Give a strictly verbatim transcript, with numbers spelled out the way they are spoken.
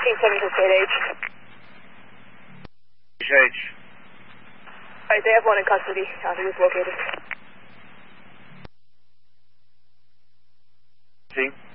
thirteen seven to State H. H. Alright, they have one in custody. Uh, he was located. See?